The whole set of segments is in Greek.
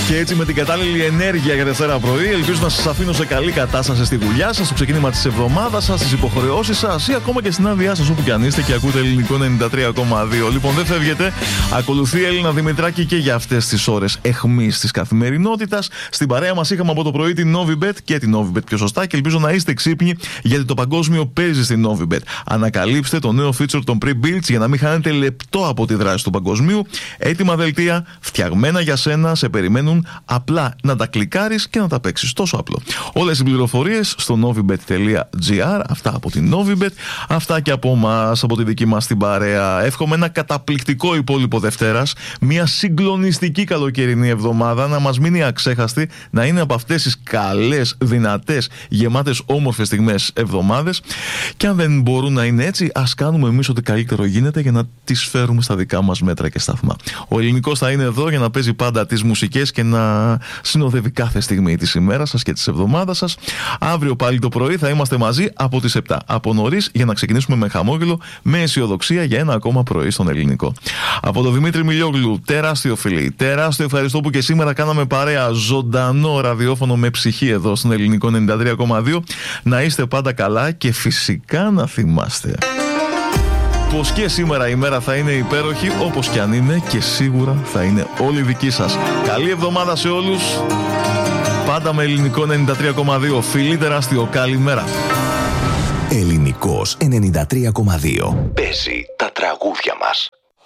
Και έτσι με την κατάλληλη ενέργεια για Δευτέρα πρωί, ελπίζω να σας αφήνω σε καλή κατάσταση στη δουλειά σας, στο ξεκίνημα της εβδομάδας σας, στις υποχρεώσεις σας ή ακόμα και στην άδειά σας, όπου κι αν είστε και ακούτε Ελληνικό 93,2. Λοιπόν, δεν φεύγετε. Ακολουθεί η Έλληνα Δημητράκη και για αυτές τις ώρες αιχμής της καθημερινότητας. Στην παρέα μας είχαμε από το πρωί την Novibet και την Novibet πιο σωστά, και ελπίζω να είστε ξύπνοι γιατί το παγκόσμιο παίζει στην Novibet. Ανακαλύψτε το νέο feature των pre-builds για να μην χάνετε λεπτό από τη δράση του παγκοσμίου. Έτοιμα δελτία, φτιαγμένα για σένα, σε περιμένουν απλά να τα κλικάρεις και να τα παίξεις. Τόσο απλό. Όλες οι πληροφορίες στο novibet.gr. Αυτά από την Novibet. Αυτά και από μας, από τη δική μας την παρέα. Εύχομαι ένα καταπληκτικό υπόλοιπο Δευτέρας. Μια συγκλονιστική καλοκαιρινή εβδομάδα να μας μείνει αξέχαστη, να είναι από αυτές τις καλές, δυνατές, γεμάτες όμορφες στιγμές εβδομάδες. Και αν δεν μπορούν να είναι έτσι, ας κάνουμε εμείς ό,τι καλύτερο γίνεται για να τις φέρουμε στα δικά μας μέτρα και σταθμά. Ο Ελληνικός θα είναι εδώ για να παίζει πάντα τις μουσικές και να συνοδεύει κάθε στιγμή της ημέρας σας και της εβδομάδας σας. Αύριο πάλι το πρωί θα είμαστε μαζί από τις 7 από νωρίς για να ξεκινήσουμε με χαμόγελο, με αισιοδοξία για ένα ακόμα πρωί στον Ελληνικό. Από τον Δημήτρη Μιλιόγλου, τεράστιο φίλοι, τεράστιο ευχαριστώ που και σήμερα κάναμε παρέα, ζωντανό ραδιόφωνο με ψυχή εδώ στον Ελληνικό 93,2. Να είστε πάντα καλά και φυσικά να θυμάστε πως και σήμερα η μέρα θα είναι υπέροχη, όπως κι αν είναι, και σίγουρα θα είναι όλη δική σας. Καλή εβδομάδα σε όλους. Πάντα με Ελληνικό 93,2. Φιλί τεράστιο, καλημέρα. Ελληνικός 93,2. Παίζει τα τραγούδια μας.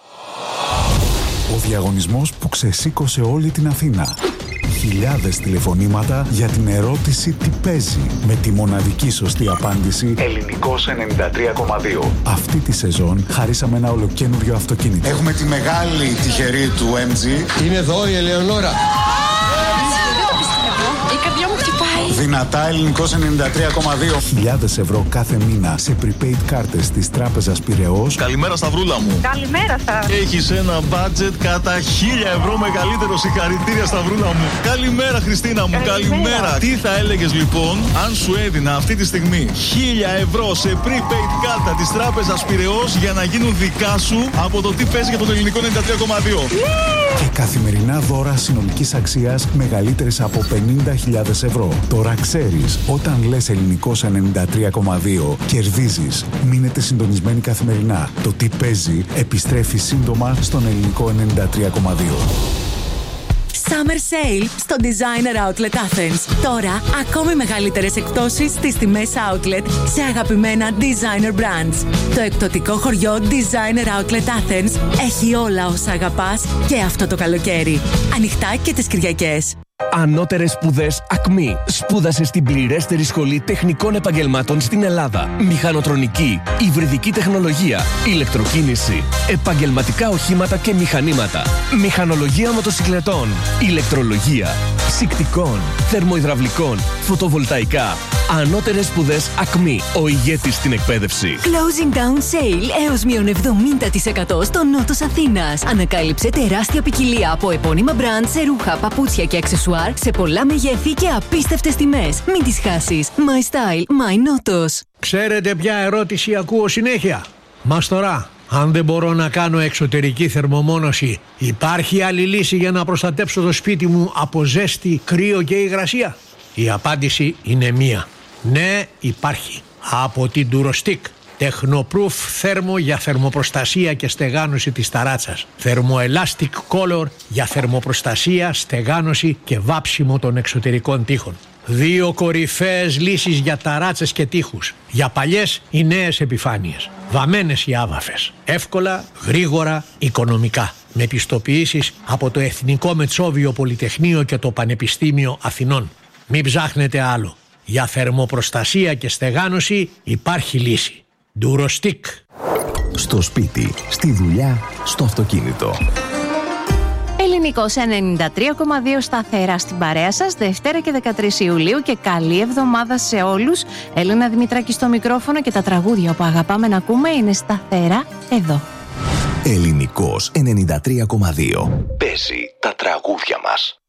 Ο διαγωνισμός που ξεσήκωσε όλη την Αθήνα. Χιλιάδες τηλεφωνήματα για την ερώτηση τι παίζει, με τη μοναδική σωστή απάντηση Ελληνικός 93,2. Αυτή τη σεζόν χαρίσαμε ένα ολοκαίνουργιο αυτοκίνητο. Έχουμε τη μεγάλη τυχερή του MG. Είναι εδώ η Ελεονόρα. Η καρδιά μου χτυπάει. Δυνατά Ελληνικός 93,2. Χιλιάδες ευρώ κάθε μήνα σε prepaid κάρτες της Τράπεζας Πειραιώς. Καλημέρα Σταυρούλα μου. Καλημέρα σας. Έχεις ένα budget κατά 1.000 ευρώ μεγαλύτερο. Συγχαρητήρια Σταυρούλα μου. Καλημέρα Χριστίνα μου. Καλημέρα. Τι θα έλεγες λοιπόν αν σου έδινα αυτή τη στιγμή 1.000 ευρώ σε prepaid κάρτα της Τράπεζας Πειραιώς για να γίνουν δικά σου από το τι παίζει για τον Ελληνικό 93,2. Και καθημερινά δώρα συνολικής αξίας μεγαλύτερης από 50.000 ευρώ. Τώρα ξέρεις, όταν λες Ελληνικός 93,2 κερδίζεις. Μείνετε συντονισμένοι καθημερινά. Το τι παίζει επιστρέφει σύντομα στον Ελληνικό 93,2. Summer Sale στο Designer Outlet Athens. Τώρα, ακόμη μεγαλύτερες εκπτώσεις στις τιμές Outlet σε αγαπημένα Designer Brands. Το εκπτωτικό χωριό Designer Outlet Athens έχει όλα όσα αγαπάς και αυτό το καλοκαίρι. Ανοιχτά και τις Κυριακές. Ανώτερες σπουδές ΑΚΜΗ. Σπούδασε στην πληρέστερη σχολή τεχνικών επαγγελμάτων στην Ελλάδα. Μηχανοτρονική, υβριδική τεχνολογία, ηλεκτροκίνηση, επαγγελματικά οχήματα και μηχανήματα, μηχανολογία μοτοσυκλετών, ηλεκτρολογία, ψυκτικών, θερμοϊδραυλικών, φωτοβολταϊκά. Ανώτερες σπουδές ΑΚΜΗ. Ο ηγέτης στην εκπαίδευση. Closing down sale έως μείον 70% στο νότος Αθήνας. Ανακάλυψε τεράστια ποικιλία από επώνυμα μπραντ σε ρούχα, παπούτσια και αξεσουάρ σε πολλά μεγέθη και απίστευτες τιμές. Μην τις χάσεις. My style, my νότος. Ξέρετε ποια ερώτηση ακούω συνέχεια? Μαστορά, αν δεν μπορώ να κάνω εξωτερική θερμομόνωση, υπάρχει άλλη λύση για να προστατέψω το σπίτι μου από ζέστη, κρύο και υγρασία? Η απάντηση είναι μία. Ναι, υπάρχει. Από την Durostick. Technoproof θέρμο για θερμοπροστασία και στεγάνωση της ταράτσας. Thermoelastic Color για θερμοπροστασία, στεγάνωση και βάψιμο των εξωτερικών τοίχων. 2 κορυφαίες λύσεις για ταράτσες και τοίχους. Για παλιές ή νέες επιφάνειες. Βαμμένες ή άβαφες. Εύκολα, γρήγορα, οικονομικά. Με πιστοποιήσεις από το Εθνικό Μετσόβιο Πολυτεχνείο και το Πανεπιστήμιο Αθηνών. Μην ψάχνετε άλλο. Για θερμοπροστασία και στεγάνωση υπάρχει λύση. Durostick. Στο σπίτι, στη δουλειά, στο αυτοκίνητο. Ελληνικός 93,2 σταθερά στην παρέα σας, Δευτέρα και 13 Ιουλίου, και καλή εβδομάδα σε όλους. Έλληνα Δημητράκη στο μικρόφωνο και τα τραγούδια που αγαπάμε να ακούμε είναι σταθερά εδώ. Ελληνικός 93,2. Παίζει τα τραγούδια μας.